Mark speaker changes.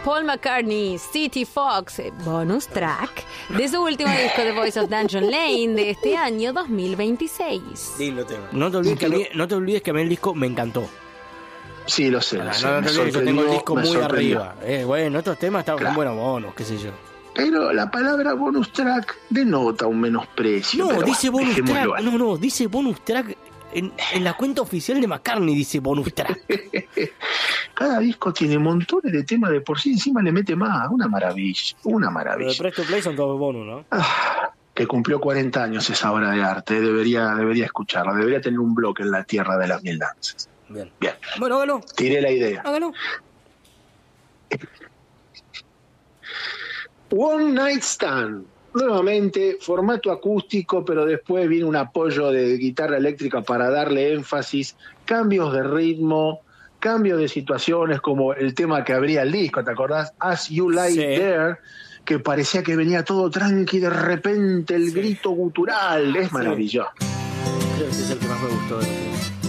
Speaker 1: Paul McCartney, City Fox, bonus track, de su último disco The Voice of Dungeon Lane de este año 2026.
Speaker 2: Lindo tema. No te olvides que a mí el disco me encantó.
Speaker 3: Sí, lo sé.
Speaker 2: No te olvides, yo tengo el disco muy arriba. Bueno, estos temas estaban buenos bonos, qué sé yo.
Speaker 3: Pero la palabra bonus track denota un menosprecio.
Speaker 2: No, dice bonus track. No, dice bonus track. En la cuenta oficial de McCartney dice bonus track.
Speaker 3: Cada disco tiene montones de temas, de por sí encima le mete más. Una maravilla.
Speaker 2: Pero de Press to Play son todos bonus, ¿no?
Speaker 3: Que cumplió 40 años esa obra de arte. Debería escucharla. Debería tener un bloque en la tierra de las mil danzas.
Speaker 2: Bien. Bueno, hágalo.
Speaker 3: Tiré la idea.
Speaker 2: Hágalo.
Speaker 3: One Night Stand. Nuevamente, formato acústico, pero después viene un apoyo de guitarra eléctrica para darle énfasis, cambios de ritmo, cambios de situaciones, como el tema que abría el disco, ¿te acordás? As You Lie There, que parecía que venía todo tranqui, de repente el grito gutural, es maravilloso.
Speaker 2: Creo que ese es el que más me gustó de los